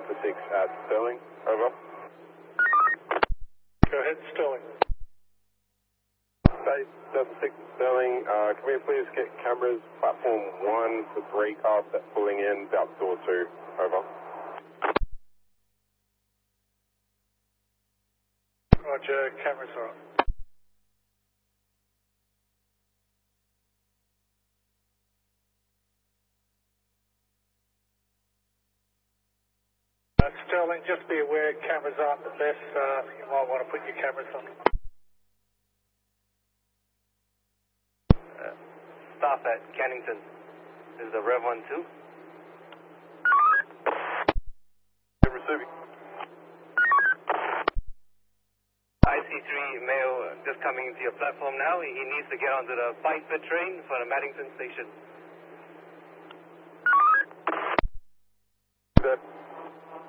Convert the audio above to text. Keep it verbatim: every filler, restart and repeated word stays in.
Delta six at Sterling, over. Go ahead, Sterling. Base Delta six Sterling, uh, can we please get cameras platform one to three cars that pulling in about door two, over. Roger, cameras are on. Uh, Sterling, just be aware cameras aren't the best. Uh, you might want to put your cameras on. Uh, stop at Kennington. Is the Rev one two? Receiving. I C three male just coming into your platform now. He needs to get onto the Bikeford train for the Maddington station.